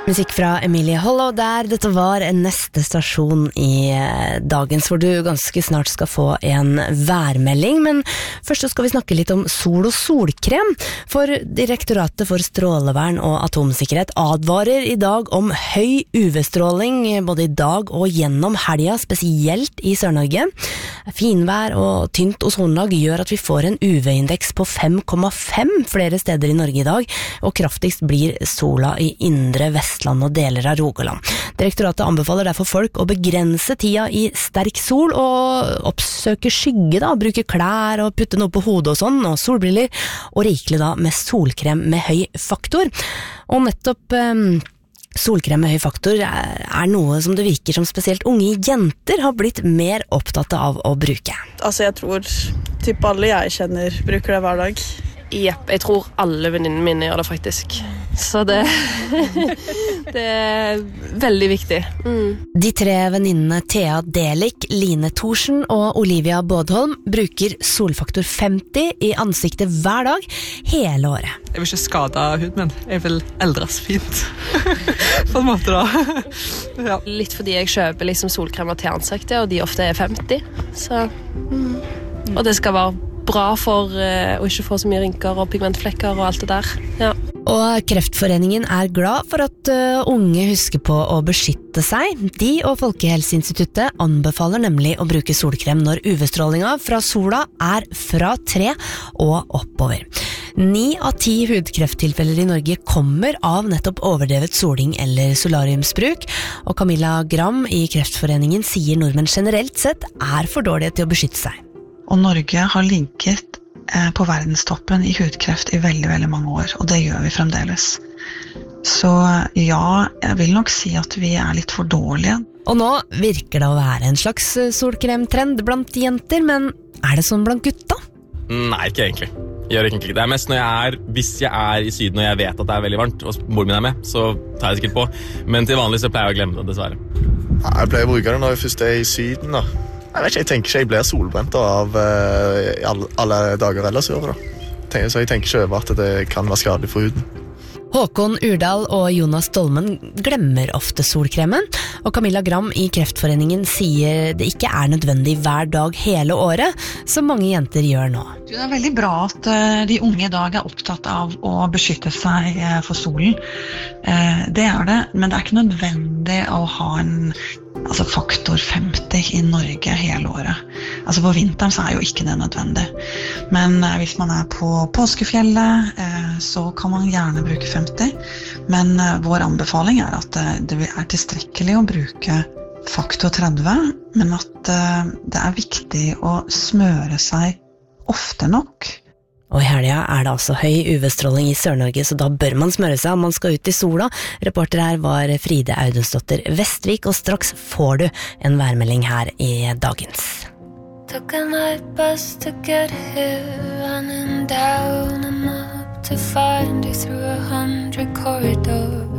Musikk fra Emilie Hollow der. Dette var neste stasjon i dagens, hvor du ganske snart skal få en værmelding. Men først så skal vi snakke litt om sol og solkrem. For Direktoratet for strålevern og atomsikkerhet advarer i dag om høy UV-stråling både i dag og gjennom helga, spesielt i Sør-Norge. Finvær og tynt ozonlag gjør at vi får en UV-indeks på 5,5 flere steder i Norge i dag, og kraftigst blir sola i indre Vestland og deler av Rogaland. Direktoratet anbefaler derfor folk å begrense tida i sterk sol og oppsøke skygge da, bruke klær og putte noe på hodet og sånn, og solbriller, og rikelig da med solkrem med høy faktor. Og nettopp solkrem med høy faktor er noe som det virker som spesielt unge jenter har blitt mer opptatt av å bruke. Altså jeg tror typ alle jeg kjenner bruker det hver dag. Jepp, jeg tror alle venninnene mine gjør det faktisk. Så det er veldig viktig. De tre venninnene Thea Delik, Line Thorsen og Olivia Bådholm bruker solfaktor 50 i ansiktet hver dag, hele året. Jeg vil ikke skade huden min. Jeg vil eldres fint. På en måte da. Ja. Litt fordi jeg kjøper liksom solkremer til ansiktet, og de ofte er 50. Så, og det skal være bra for å ikke få så mye rynker og pigmentflekker og alt det der. Ja. Og Kreftforeningen er glad for at unge husker på å beskytte seg. De og Folkehelseinstituttet anbefaler nemlig å bruke solkrem når UV-strålinga fra sola er fra 3 og oppover. 9 av 10 hudkrefttilfeller i Norge kommer av nettopp overdrevet soling eller solariumsbruk, og Camilla Gram i Kreftforeningen sier nordmenn generelt sett er for dårlige til å beskytte seg. Og Norge har ligget på verdenstoppen i hudkreft i veldig, veldig mange år, og det gjør vi fremdeles. Så ja, jeg vil nok si at vi er litt for dårlige. Og nå virker det å være en slags solkremtrend blant jenter, men er det sånn blant gutta? Nei, ikke egentlig. Jeg gjør ikke. Det er mest hvis jeg er i Syden og jeg vet at det er veldig varmt, og moren min er med, så tar jeg sikkert på. Men til vanlig så pleier jeg å glemme det, dessverre. Ja, jeg pleier å bruke det når jeg først er i Syden da. Jeg tenker ikke jeg blir solbrent av alle dager ellers i året da. Så jeg tenker ikke over at det kan være skadelig for huden. Håkon Urdal og Jonas Dolmen glemmer ofte solkremen, og Camilla Gram i Kreftforeningen sier det ikke er nødvendig hver dag hele året, som mange jenter gjør nå. Det er veldig bra at de unge i dag er opptatt av å beskytte seg for solen. Det er det, men det er ikke nødvendig å ha en faktor 50 i Norge hele året. På vinteren så er jo ikke det nødvendig. Men hvis man er på påskefjellet, så kan man gjerne bruke 50. Men vår anbefaling er at det er tilstrekkelig å bruke faktor 30, men at det er viktig å smøre seg ofte nok. Og i helga er det altså høy UV-stråling i Sør-Norge, så da bør man smøre seg om man skal ut i sola. Reporter her var Fride Audensdotter Vestvik, og straks får du en værmelding her i dagens. Took a night bus to get here, running down and up to find you through 100 corridors.